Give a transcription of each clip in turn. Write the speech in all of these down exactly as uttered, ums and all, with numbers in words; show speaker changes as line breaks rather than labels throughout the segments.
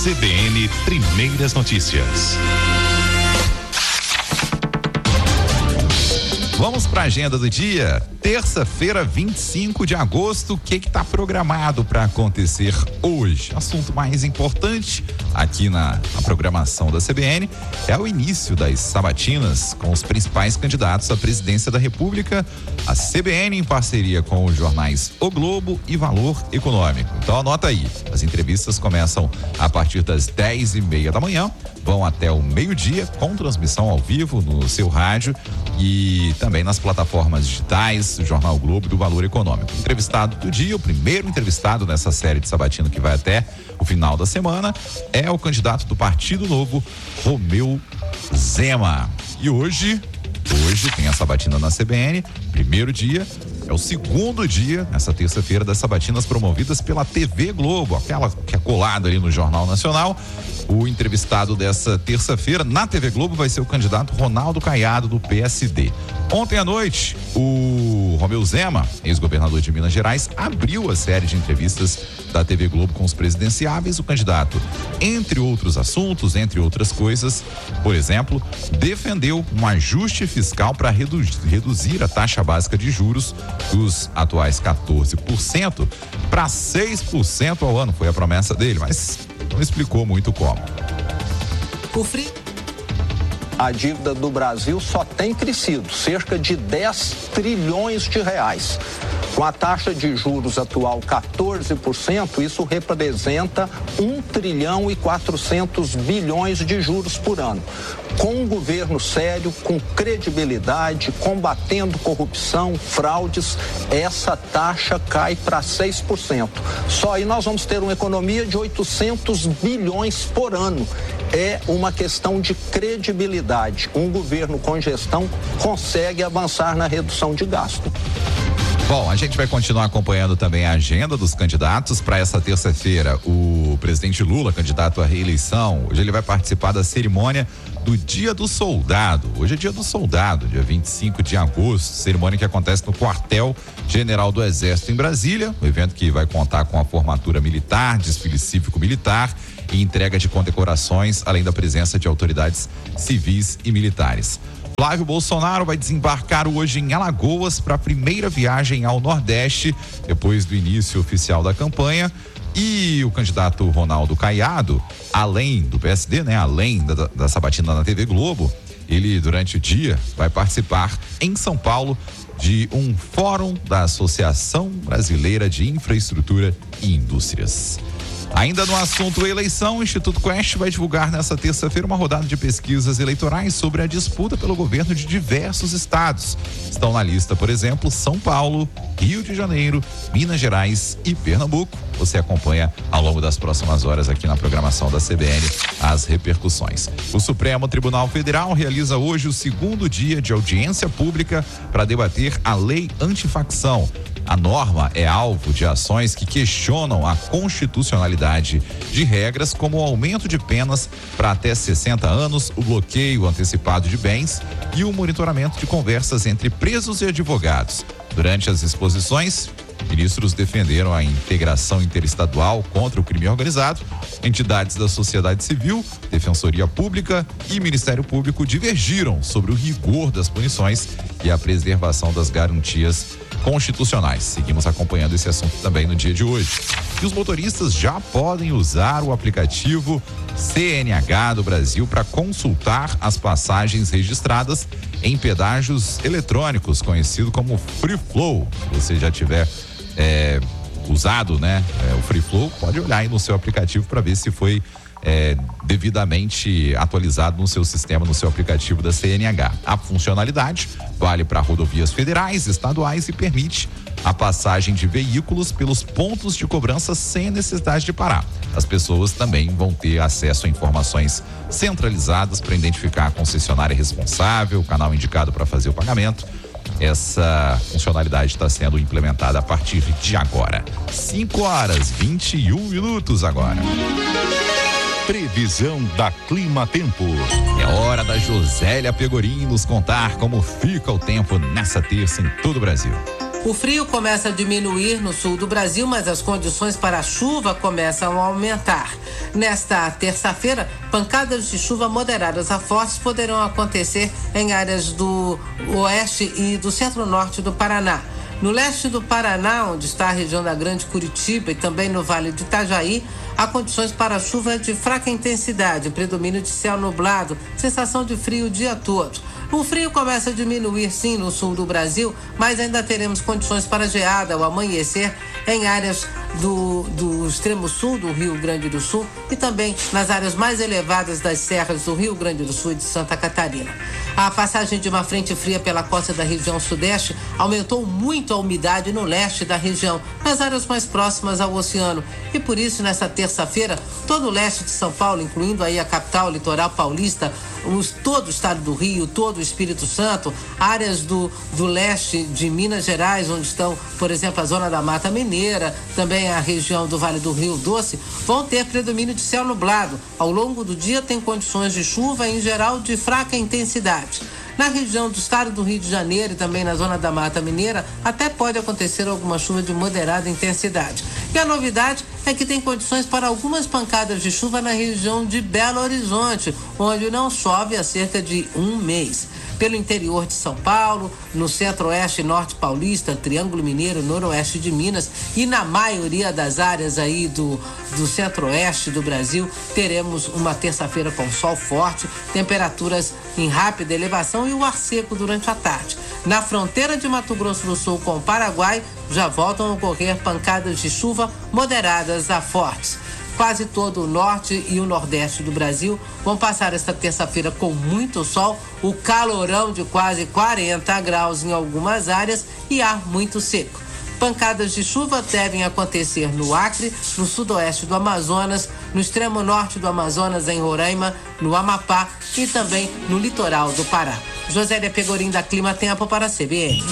C B N Primeiras Notícias. Vamos para a agenda do dia. Terça-feira, vinte e cinco de agosto. O que está programado para acontecer hoje? Assunto mais importante aqui na, na programação da C B N é o início das sabatinas com os principais candidatos à presidência da República. A C B N, em parceria com os jornais O Globo e Valor Econômico. Então anota aí. As entrevistas começam a partir das dez e meia da manhã. Vão até o meio-dia, com transmissão ao vivo no seu rádio e também nas plataformas digitais do Jornal Globo e do Valor Econômico. Entrevistado do dia, o primeiro entrevistado nessa série de sabatina que vai até o final da semana, é o candidato do Partido Novo, Romeu Zema. E hoje, hoje tem a sabatina na C B N, primeiro dia. É o segundo dia, nessa terça-feira, das sabatinas promovidas pela T V Globo, aquela que é colada ali no Jornal Nacional. O entrevistado dessa terça-feira na T V Globo vai ser o candidato Ronaldo Caiado, do P S D. Ontem à noite, o Romeu Zema, ex-governador de Minas Gerais, abriu a série de entrevistas da T V Globo com os presidenciáveis. O candidato, entre outros assuntos, entre outras coisas, por exemplo, defendeu um ajuste fiscal para redu- reduzir a taxa básica de juros dos atuais quatorze por cento para seis por cento ao ano. Foi a promessa dele, mas não explicou muito como.
O frio.
A dívida do Brasil só tem crescido, cerca de dez trilhões de reais. Com a taxa de juros atual quatorze por cento, isso representa um trilhão e quatrocentos bilhões de juros por ano. Com um governo sério, com credibilidade, combatendo corrupção, fraudes, essa taxa cai para seis por cento. Só aí nós vamos ter uma economia de oitocentos bilhões por ano. É uma questão de credibilidade. Um governo com gestão consegue avançar na redução de gasto.
Bom, a gente vai continuar acompanhando também a agenda dos candidatos. Para essa terça-feira, o presidente Lula, candidato à reeleição, hoje ele vai participar da cerimônia do Dia do Soldado. Hoje é Dia do Soldado, dia vinte e cinco de agosto, cerimônia que acontece no Quartel General do Exército em Brasília, um evento que vai contar com a formatura militar, desfile cívico-militar e entrega de condecorações, além da presença de autoridades civis e militares. Flávio Bolsonaro vai desembarcar hoje em Alagoas para a primeira viagem ao Nordeste, depois do início oficial da campanha. E o candidato Ronaldo Caiado, além do P S D, né, além da, da sabatina na T V Globo, ele durante o dia vai participar em São Paulo de um fórum da Associação Brasileira de Infraestrutura e Indústrias. Ainda no assunto eleição, o Instituto Quest vai divulgar nesta terça-feira uma rodada de pesquisas eleitorais sobre a disputa pelo governo de diversos estados. Estão na lista, por exemplo, São Paulo, Rio de Janeiro, Minas Gerais e Pernambuco. Você acompanha ao longo das próximas horas aqui na programação da C B N as repercussões. O Supremo Tribunal Federal realiza hoje o segundo dia de audiência pública para debater a lei antifacção. A norma é alvo de ações que questionam a constitucionalidade de regras como o aumento de penas para até sessenta anos, o bloqueio antecipado de bens e o monitoramento de conversas entre presos e advogados. Durante as exposições, ministros defenderam a integração interestadual contra o crime organizado. Entidades da sociedade civil, Defensoria Pública e Ministério Público divergiram sobre o rigor das punições e a preservação das garantias constitucionais. Seguimos acompanhando esse assunto também no dia de hoje. E os motoristas já podem usar o aplicativo C N H do Brasil para consultar as passagens registradas em pedágios eletrônicos, conhecido como Free Flow. Se você já tiver é, usado, né, é, o Free Flow, pode olhar aí no seu aplicativo para ver se foi É, devidamente atualizado no seu sistema, no seu aplicativo da C N H. A funcionalidade vale para rodovias federais, estaduais e permite a passagem de veículos pelos pontos de cobrança sem necessidade de parar. As pessoas também vão ter acesso a informações centralizadas para identificar a concessionária responsável, o canal indicado para fazer o pagamento. Essa funcionalidade está sendo implementada a partir de agora. cinco horas e vinte e um minutos agora.
Previsão da Clima Tempo.
É hora da Josélia Pegorim nos contar como fica o tempo nessa terça em todo o Brasil.
O frio começa a diminuir no sul do Brasil, mas as condições para a chuva começam a aumentar. Nesta terça-feira, pancadas de chuva moderadas a fortes poderão acontecer em áreas do oeste e do centro-norte do Paraná. No leste do Paraná, onde está a região da Grande Curitiba e também no Vale do Itajaí, há condições para chuva de fraca intensidade, predomínio de céu nublado, sensação de frio o dia todo. O frio começa a diminuir, sim, no sul do Brasil, mas ainda teremos condições para geada ao amanhecer em áreas do, do extremo sul do Rio Grande do Sul e também nas áreas mais elevadas das serras do Rio Grande do Sul e de Santa Catarina. A passagem de uma frente fria pela costa da região sudeste aumentou muito a umidade no leste da região, nas áreas mais próximas ao oceano. E por isso, nesta terça-feira, todo o leste de São Paulo, incluindo aí a capital, o litoral paulista, os, todo o estado do Rio, todo o Espírito Santo, áreas do, do leste de Minas Gerais, onde estão, por exemplo, a zona da Mata Mineira, também a região do Vale do Rio Doce, vão ter predomínio de céu nublado. Ao longo do dia tem condições de chuva, em geral de fraca intensidade. Na região do estado do Rio de Janeiro e também na zona da Mata Mineira, até pode acontecer alguma chuva de moderada intensidade. E a novidade é que tem condições para algumas pancadas de chuva na região de Belo Horizonte, onde não chove há cerca de um mês. Pelo interior de São Paulo, no centro-oeste e norte paulista, Triângulo Mineiro, noroeste de Minas e na maioria das áreas aí do, do centro-oeste do Brasil, teremos uma terça-feira com sol forte, temperaturas em rápida elevação e o ar seco durante a tarde. Na fronteira de Mato Grosso do Sul com o Paraguai, já voltam a ocorrer pancadas de chuva moderadas a fortes. Quase todo o norte e o nordeste do Brasil vão passar esta terça-feira com muito sol, o calorão de quase quarenta graus em algumas áreas e ar muito seco. Pancadas de chuva devem acontecer no Acre, no sudoeste do Amazonas, no extremo norte do Amazonas, em Roraima, no Amapá e também no litoral do Pará. Josélia Pegorim, da Clima Tempo, para a C B N.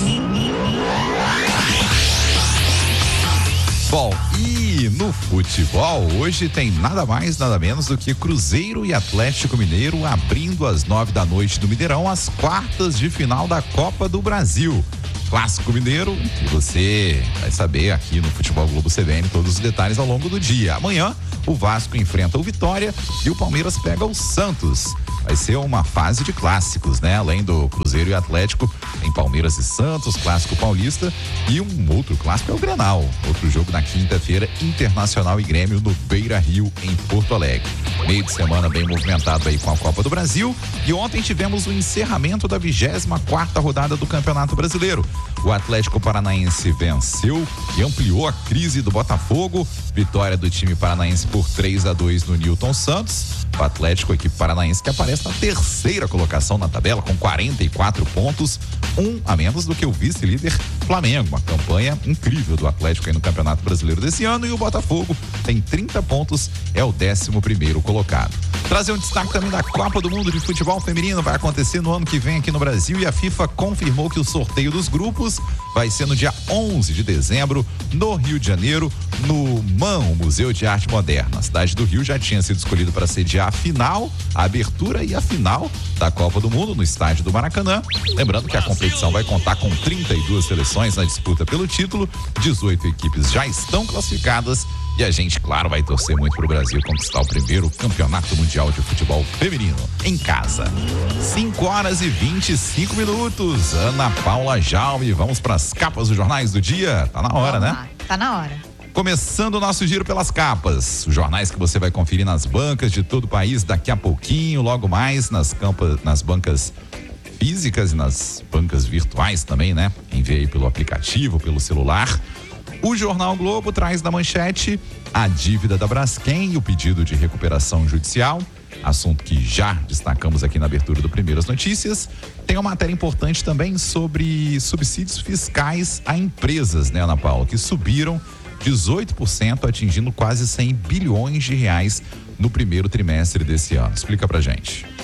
Bom, e no futebol, hoje tem nada mais, nada menos do que Cruzeiro e Atlético Mineiro abrindo às nove da noite do Mineirão as quartas de final da Copa do Brasil. Clássico Mineiro, e você vai saber aqui no Futebol Globo C B N todos os detalhes ao longo do dia. Amanhã, o Vasco enfrenta o Vitória e o Palmeiras pega o Santos. Vai ser uma fase de clássicos, né? Além do Cruzeiro e Atlético, tem Palmeiras e Santos, clássico paulista, e um outro clássico é o Grenal. Outro jogo na quinta-feira, Internacional e Grêmio no Beira-Rio, em Porto Alegre. Meio de semana bem movimentado aí com a Copa do Brasil, e ontem tivemos o encerramento da vigésima quarta rodada do Campeonato Brasileiro. O Atlético Paranaense venceu e ampliou a crise do Botafogo. Vitória do time paranaense por três a dois no Newton Santos. O Atlético, a equipe paranaense, que aparece na terceira colocação na tabela com quarenta e quatro pontos, um a menos do que o vice-líder Flamengo. Uma campanha incrível do Atlético aí no Campeonato Brasileiro desse ano, e o Botafogo tem trinta pontos, é o décimo primeiro colocado. Trazer um destaque também da Copa do Mundo de Futebol Feminino, vai acontecer no ano que vem aqui no Brasil, e a FIFA confirmou que o sorteio dos grupos vai ser no dia onze de dezembro, no Rio de Janeiro, no MAM, o Museu de Arte Moderna. A cidade do Rio já tinha sido escolhida para sediar a final, a abertura e a final da Copa do Mundo no estádio do Maracanã. Lembrando que a competição vai contar com trinta e duas seleções na disputa pelo título, dezoito equipes já estão classificadas, e a gente, claro, vai torcer muito pro Brasil conquistar o primeiro campeonato mundial de futebol feminino em casa. cinco horas e vinte e cinco minutos. Ana Paula Jaume, vamos para as capas dos jornais do dia. Tá na hora,
vamos
né?
Lá, tá na hora.
Começando o nosso giro pelas capas, os jornais que você vai conferir nas bancas de todo o país daqui a pouquinho, logo mais nas, campas, nas bancas físicas e nas bancas virtuais também, né? Envie aí pelo aplicativo, pelo celular. O Jornal Globo traz na manchete a dívida da Braskem e o pedido de recuperação judicial, assunto que já destacamos aqui na abertura do Primeiras Notícias. Tem uma matéria importante também sobre subsídios fiscais a empresas, né, Ana Paula, que subiram dezoito por cento, atingindo quase cem bilhões de reais no primeiro trimestre desse ano. Explica pra gente.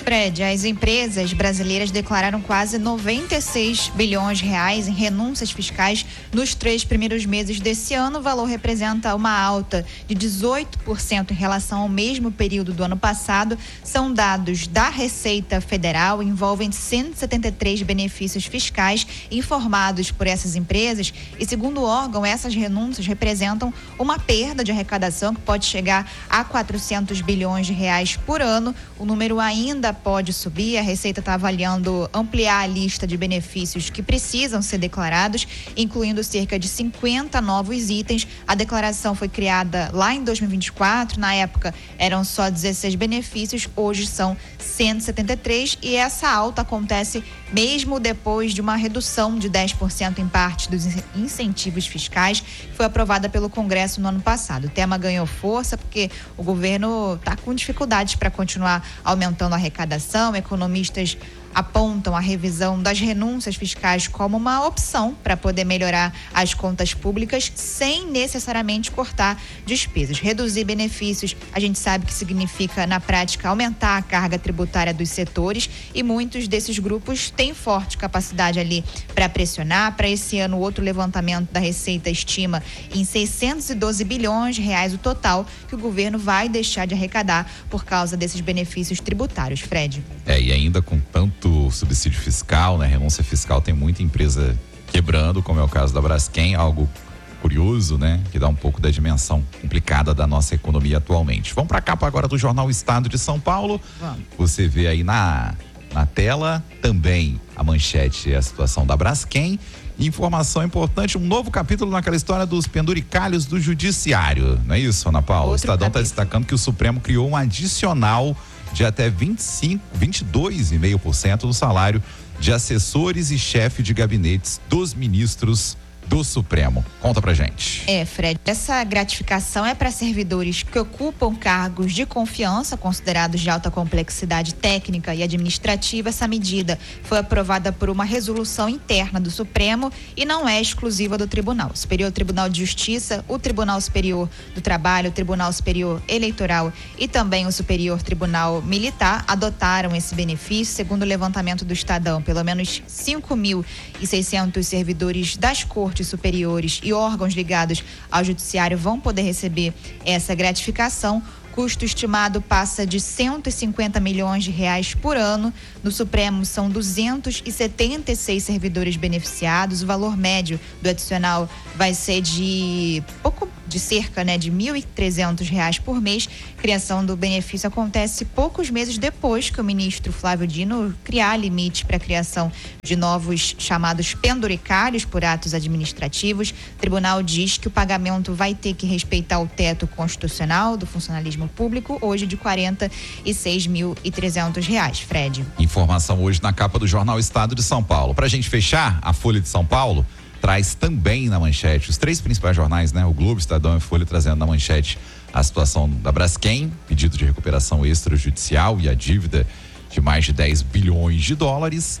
Fred, as empresas brasileiras declararam quase noventa e seis bilhões de reais em renúncias fiscais nos três primeiros meses desse ano. O valor representa uma alta de dezoito por cento em relação ao mesmo período do ano passado. São dados da Receita Federal, envolvem cento e setenta e três benefícios fiscais informados por essas empresas e, segundo o órgão, essas renúncias representam uma perda de arrecadação que pode chegar a quatrocentos bilhões de reais por ano. O número ainda pode subir. A Receita está avaliando ampliar a lista de benefícios que precisam ser declarados, incluindo cerca de cinquenta novos itens. A declaração foi criada lá em dois mil e vinte e quatro, na época eram só dezesseis benefícios, hoje são cento e setenta e três, e essa alta acontece mesmo depois de uma redução de dez por cento em parte dos incentivos fiscais, que foi aprovada pelo Congresso no ano passado. O tema ganhou força porque o governo está com dificuldades para continuar aumentando a arrecadação. Economistas apontam a revisão das renúncias fiscais como uma opção para poder melhorar as contas públicas sem necessariamente cortar despesas. Reduzir benefícios, a gente sabe que significa, na prática, aumentar a carga tributária dos setores, e muitos desses grupos têm forte capacidade ali para pressionar. Para esse ano, outro levantamento da Receita estima em seiscentos e doze bilhões de reais o total que o governo vai deixar de arrecadar por causa desses benefícios tributários. Fred.
É, e ainda com tanto subsídio fiscal, né? Renúncia fiscal, tem muita empresa quebrando, como é o caso da Braskem, algo curioso, né? Que dá um pouco da dimensão complicada da nossa economia atualmente. Vamos para a capa agora do Jornal Estado de São Paulo. Vamos. Você vê aí na, na tela também a manchete, a situação da Braskem. Informação importante, um novo capítulo naquela história dos penduricalhos do judiciário, não é isso, Ana Paula? Outro o Estadão está destacando que o Supremo criou um adicional de até vinte e cinco, vinte e dois vírgula cinco por cento do salário de assessores e chefe de gabinetes dos ministros do Supremo. Conta pra gente.
É, Fred, essa gratificação é para servidores que ocupam cargos de confiança considerados de alta complexidade técnica e administrativa. Essa medida foi aprovada por uma resolução interna do Supremo e não é exclusiva do Tribunal. O Superior Tribunal de Justiça, o Tribunal Superior do Trabalho, o Tribunal Superior Eleitoral e também o Superior Tribunal Militar adotaram esse benefício. Segundo o levantamento do Estadão, pelo menos cinco mil e seiscentos servidores das cortes superiores e órgãos ligados ao judiciário vão poder receber essa gratificação. Custo estimado passa de cento e cinquenta milhões de reais por ano. No Supremo são duzentos e setenta e seis servidores beneficiados. O valor médio do adicional vai ser de pouco de cerca, né, de mil e trezentos reais por mês. Criação do benefício acontece poucos meses depois que o ministro Flávio Dino criar limite para a criação de novos chamados penduricários por atos administrativos. O tribunal diz que o pagamento vai ter que respeitar o teto constitucional do funcionalismo público, hoje de quarenta e seis mil e trezentos reais. Fred.
Informação hoje na capa do Jornal Estado de São Paulo. Pra gente fechar, a Folha de São Paulo traz também na manchete os três principais jornais, né? O Globo, Estadão e Folha, trazendo na manchete a situação da Braskem, pedido de recuperação extrajudicial e a dívida de mais de dez bilhões de dólares.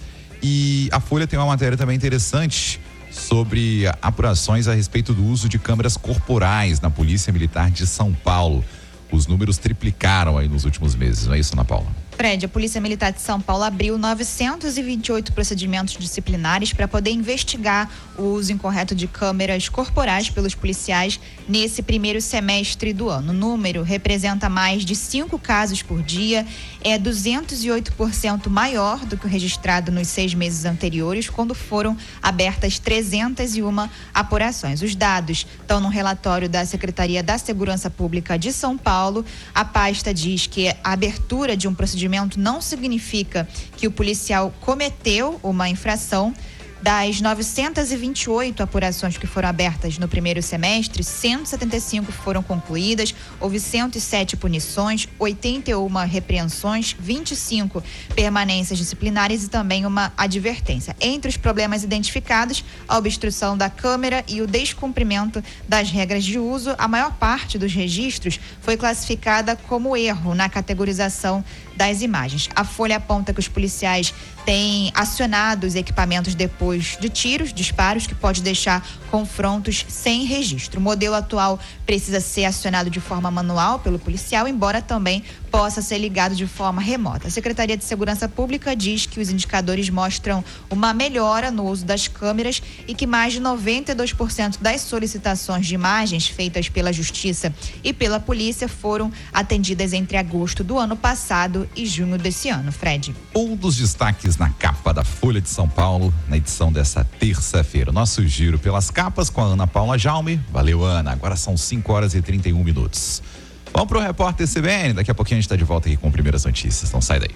E a Folha tem uma matéria também interessante sobre apurações a respeito do uso de câmeras corporais na Polícia Militar de São Paulo. Os números triplicaram aí nos últimos meses, não é isso, Ana Paula?
Fred, a Polícia Militar de São Paulo abriu novecentos e vinte e oito procedimentos disciplinares para poder investigar o uso incorreto de câmeras corporais pelos policiais nesse primeiro semestre do ano. O número representa mais de cinco casos por dia, é duzentos e oito por cento maior do que o registrado nos seis meses anteriores, quando foram abertas trezentas e uma apurações. Os dados estão no relatório da Secretaria da Segurança Pública de São Paulo. A pasta diz que a abertura de um procedimento não significa que o policial cometeu uma infração. Das novecentas e vinte e oito apurações que foram abertas no primeiro semestre, cento e setenta e cinco foram concluídas, houve cento e sete punições, oitenta e uma repreensões, vinte e cinco permanências disciplinares e também uma advertência. Entre os problemas identificados, a obstrução da câmera e o descumprimento das regras de uso. A maior parte dos registros foi classificada como erro na categorização das imagens. A Folha aponta que os policiais têm acionado os equipamentos depois tipos de tiros, disparos, que pode deixar confrontos sem registro. O modelo atual precisa ser acionado de forma manual pelo policial, embora também possa ser ligado de forma remota. A Secretaria de Segurança Pública diz que os indicadores mostram uma melhora no uso das câmeras e que mais de noventa e dois por cento das solicitações de imagens feitas pela Justiça e pela Polícia foram atendidas entre agosto do ano passado e junho desse ano. Fred.
Um dos destaques na capa da Folha de São Paulo, na edição dessa terça-feira. Nosso giro pelas capas com a Ana Paula Jaume. Valeu, Ana. Agora são cinco horas e trinta e um minutos. Vamos pro repórter C B N. Daqui a pouquinho a gente está de volta aqui com primeiras notícias. Então sai daí.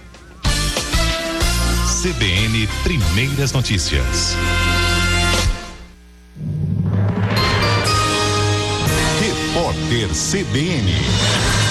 C B N Primeiras Notícias. Repórter C B N.